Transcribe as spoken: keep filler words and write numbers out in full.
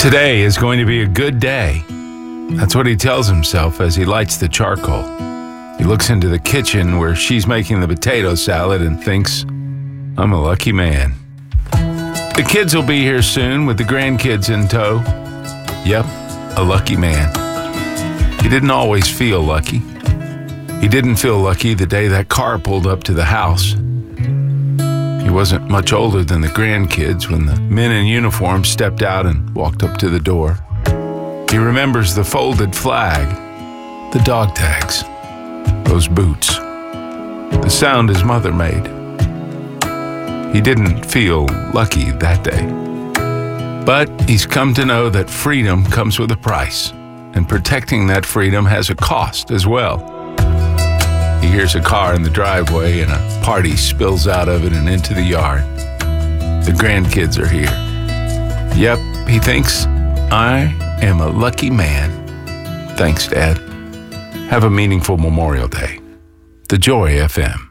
Today is going to be a good day. That's what he tells himself as he lights the charcoal. He looks into the kitchen where she's making the potato salad and thinks, I'm a lucky man. The kids will be here soon with the grandkids in tow. Yep, a lucky man. He didn't always feel lucky. He didn't feel lucky the day that car pulled up to the house. He wasn't much older than the grandkids when the men in uniform stepped out and walked up to the door. He remembers the folded flag, the dog tags, those boots, the sound his mother made. He didn't feel lucky that day. But he's come to know that freedom comes with a price, and protecting that freedom has a cost as well. He hears a car in the driveway and a party spills out of it and into the yard. The grandkids are here. Yep, he thinks, I am a lucky man. Thanks, Dad. Have a meaningful Memorial Day. The Joy F M.